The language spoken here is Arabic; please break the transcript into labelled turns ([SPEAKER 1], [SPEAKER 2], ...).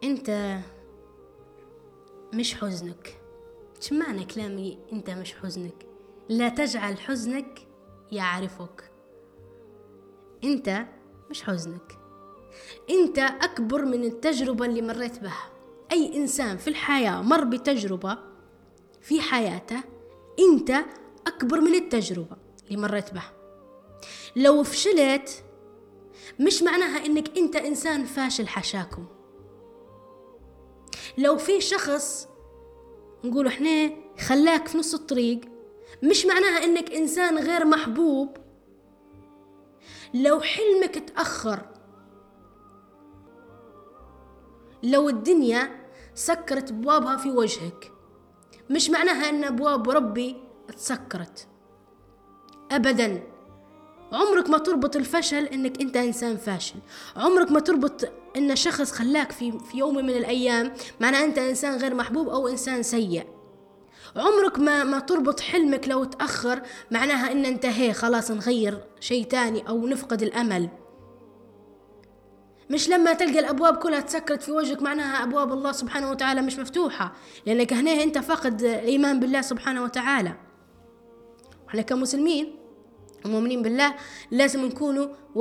[SPEAKER 1] أنت مش حزنك. شو معنى كلامي أنت مش حزنك؟ لا تجعل حزنك يعرفك. أنت مش حزنك، أنت أكبر من التجربة اللي مريت بها. أي إنسان في الحياة مر بتجربة في حياته، أنت أكبر من التجربة اللي مريت بها. لو فشلت مش معناها إنك أنت إنسان فاشل حشاكم. لو في شخص نقول إحنا خلاك في نص الطريق، مش معناها إنك إنسان غير محبوب. لو حلمك تأخر، لو الدنيا سكرت أبوابها في وجهك، مش معناها إن أبواب ربي تسكرت أبداً. عمرك ما تربط الفشل إنك أنت إنسان فاشل. عمرك ما تربط إن شخص خلاك في يوم من الأيام معناه أنت إنسان غير محبوب أو إنسان سيء. عمرك ما تربط حلمك لو تأخر معناها إن انتهى خلاص نغير شيء تاني أو نفقد الأمل. مش لما تلقى الأبواب كلها تسكرت في وجهك معناها أبواب الله سبحانه وتعالى مش مفتوحة، لأنك هنا أنت فاقد إيمان بالله سبحانه وتعالى. وإحنا كمسلمين ومؤمنين بالله لازم نكونوا